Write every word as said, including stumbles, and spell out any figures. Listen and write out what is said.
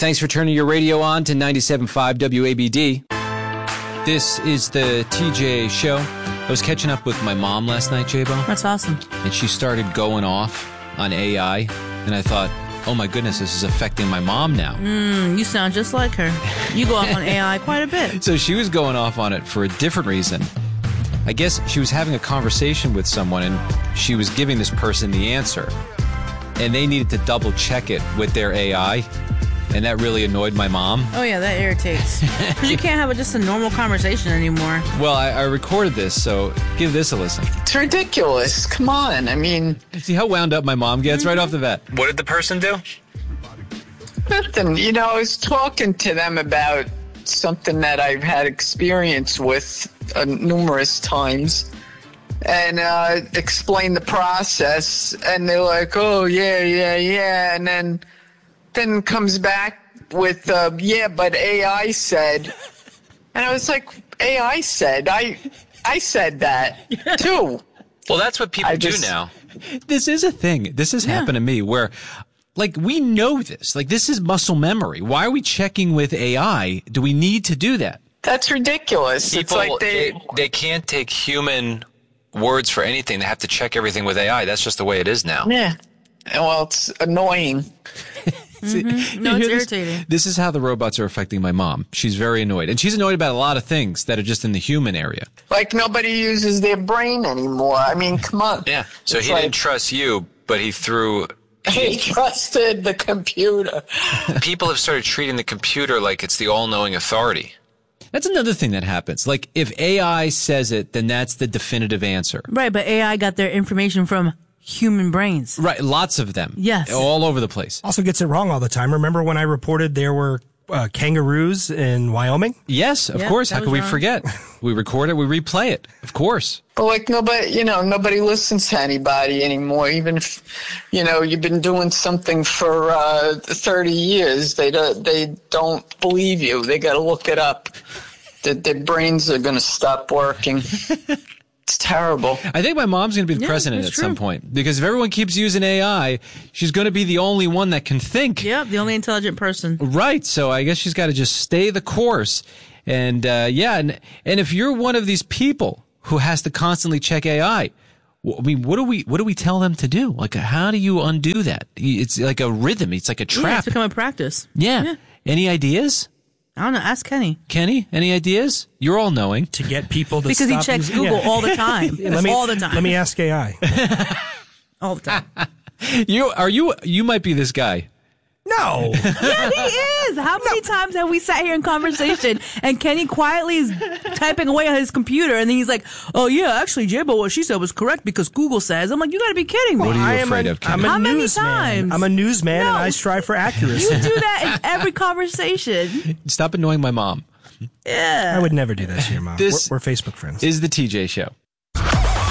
Thanks for turning your radio on to ninety-seven point five W A B D. This is the T J Show. I was catching up with my mom last night, J-Bo. That's awesome. And she started going off on A I, and I thought, oh my goodness, this is affecting my mom now. Mm, you sound just like her. You go off on A I quite a bit. So she was going off on it for a different reason. I guess she was having a conversation with someone, and she was giving this person the answer. And they needed to double check it with their A I. And that really annoyed my mom. Oh, yeah, that irritates. Because you can't have a, just a normal conversation anymore. Well, I, I recorded this, so give this a listen. It's ridiculous. Come on. I mean... See how wound up my mom gets mm-hmm. right off the bat. What did the person do? Nothing. You know, I was talking to them about something that I've had experience with uh, numerous times. And uh, explained the process. And they're like, oh, yeah, yeah, yeah. And then... then comes back with, uh, yeah, but A I said. And I was like, A I said? I I said that, too. Well, that's what people I just, do now. This is a thing. This has yeah. happened to me where, like, we know this. Like, this is muscle memory. Why are we checking with A I? Do we need to do that? That's ridiculous. People, it's like they... they... They can't take human words for anything. They have to check everything with A I. That's just the way it is now. Yeah. Well, it's annoying. Mm-hmm. No, it's irritating. This, this is how the robots are affecting my mom. She's very annoyed. And she's annoyed about a lot of things that are just in the human area. Like nobody uses their brain anymore. I mean, come on. Yeah. So it's he like, didn't trust you, but he threw... He trusted the computer. People have started treating the computer like it's the all-knowing authority. That's another thing that happens. Like, if A I says it, then that's the definitive answer. Right, but A I got their information from... human brains. Right, lots of them. Yes. All over the place. Also gets it wrong all the time. Remember when I reported there were uh, kangaroos in Wyoming? Yes, of yep, course. How could we wrong. forget? We record it, we replay it. Of course. But like nobody, you know, nobody listens to anybody anymore. Even if, you know, you've been doing something for uh, thirty years, they don't, they don't believe you. They got to look it up. The, their brains are going to stop working. It's terrible. I think my mom's going to be the yeah, president at true. some point. Because if everyone keeps using A I, she's going to be the only one that can think. Yep, the only intelligent person. Right. So I guess she's got to just stay the course. And, uh, yeah, and, and if you're one of these people who has to constantly check A I, I mean, what do we what do we tell them to do? Like, how do you undo that? It's like a rhythm. It's like a trap. Yeah, it's become a practice. Yeah. yeah. Any ideas? I don't know. Ask Kenny. Kenny, any ideas? You're all knowing. To get people to because stop he checks using, Google yeah. all the time. let me, all the time. Let me ask A I. all the time. You are you you might be this guy. No. Yeah, he is. How many no. times have we sat here in conversation and Kenny quietly is typing away on his computer and then he's like, oh, yeah, actually, J-Bo, what she said was correct because Google says. I'm like, you got to be kidding me. What are you I afraid a, of, Kenny? I'm a How many newsman. times? I'm a newsman no. and I strive for accuracy. You do that in every conversation. Stop annoying my mom. Yeah. I would never do that to your mom. This we're, we're Facebook friends. Is the T J Show.